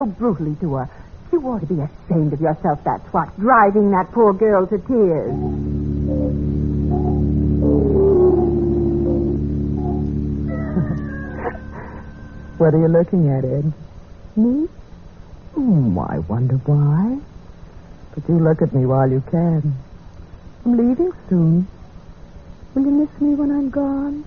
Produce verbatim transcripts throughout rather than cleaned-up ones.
so brutally to her. You ought to be ashamed of yourself, that's what, driving that poor girl to tears. What are you looking at, Ed? Me? Hmm, I wonder why. But you look at me while you can. I'm leaving soon. Will you miss me when I'm gone?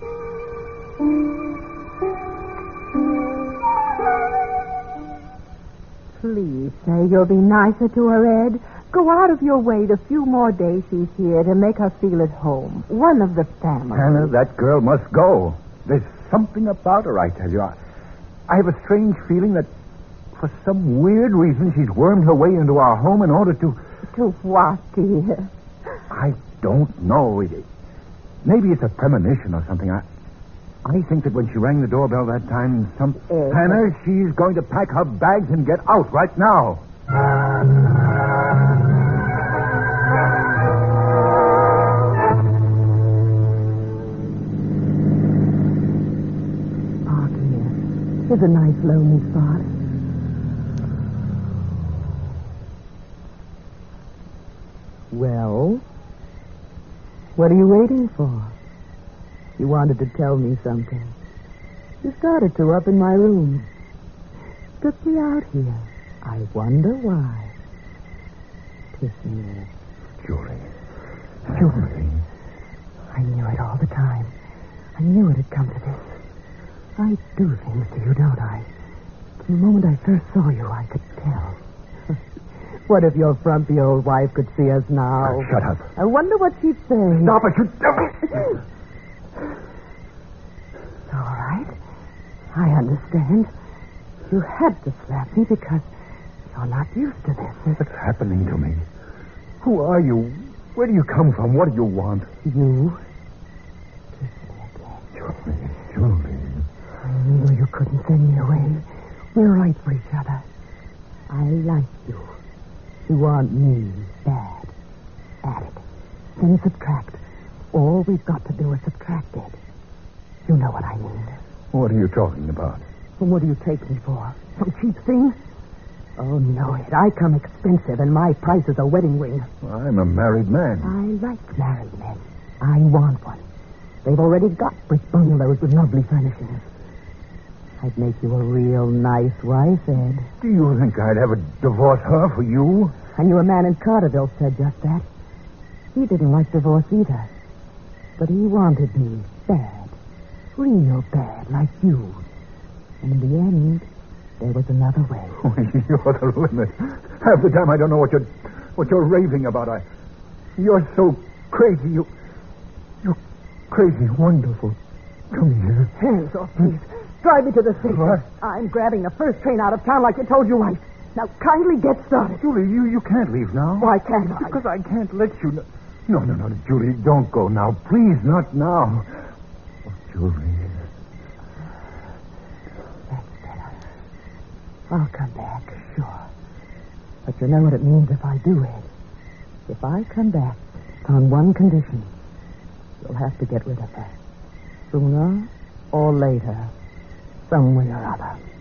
Please say you'll be nicer to her, Ed. Go out of your way the few more days she's here to make her feel at home. One of the family. Hannah, that girl must go. There's something about her, I tell you. I, I have a strange feeling that for some weird reason she's wormed her way into our home in order to... To what, dear? I don't know. It, maybe it's a premonition or something. I... I think that when she rang the doorbell that time, some... Uh, Hannah, she's going to pack her bags and get out right now. Park here. Here's a nice lonely spot. Well, what are you waiting for? You wanted to tell me something. You started to up in my room. Took me out here. I wonder why. Kiss me. Julie. Julie. I knew it all the time. I knew it had come to this. I do things to you, don't I? The moment I first saw you, I could tell. What if your frumpy old wife could see us now? Oh, shut up. I wonder what she'd say. Stop it, you... All right. I understand. You had to slap me because you're not used to this. What's happening to me? Who are you? Where do you come from? What do you want? You kiss me again. Julie, Julie. I knew you couldn't send me away. We're right for each other. I like you. You want me bad. Add it. Then subtract. All we've got to do is subtract it. You know what I mean. What are you talking about? Well, what do you take me for? Some cheap thing? Oh, no, Ed. I come expensive, and my price is a wedding ring. I'm a married man. I like married men. I want one. They've already got brick bungalows with lovely furnishings. I'd make you a real nice wife, Ed. Do you think I'd ever divorce her for you? I knew a man in Carterville said just that. He didn't like divorce either. But he wanted me bad. Real bad, like you. And in the end, there was another way. Oh, you're the limit. Half the time I don't know what you're what you're raving about. I You're so crazy. You You're crazy wonderful. Come here. Hands off, please. Drive me to the station. What? I'm grabbing the first train out of town like you told your wife. Now, kindly get started. Julie, you, you can't leave now. Why can't I? Because I can't let you... Know. No, no, no, Julie, don't go now. Please, not now. Oh, Julie. That's better. I'll come back, sure. But you know what it means if I do it. If I come back on one condition, you'll have to get rid of her. Sooner or later, some way or other.